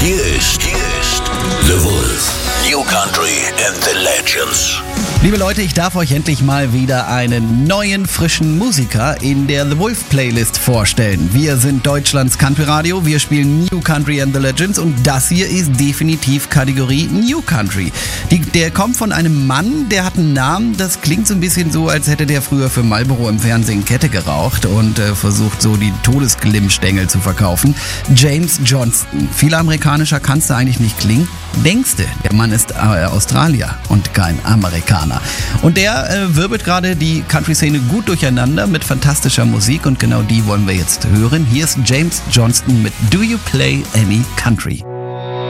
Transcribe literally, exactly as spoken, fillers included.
Hier ist, hier ist The Wolf. New Country and the Legends. Liebe Leute, ich darf euch endlich mal wieder einen neuen, frischen Musiker in der The Wolf Playlist vorstellen. Wir sind Deutschlands Country Radio, wir spielen New Country and the Legends und das hier ist definitiv Kategorie New Country. Die, der kommt von einem Mann, der hat einen Namen, das klingt so ein bisschen so, als hätte der früher für Marlboro im Fernsehen Kette geraucht und äh, versucht so die Todesglimmstängel zu verkaufen. James Johnston. Viel amerikanischer kannst du eigentlich nicht klingen. Denkste, der Mann ist äh, Australier und kein Amerikaner. Und der äh, wirbelt gerade die Country-Szene gut durcheinander mit fantastischer Musik und genau die wollen wir jetzt hören. Hier ist James Johnston mit Do You Play Any Country?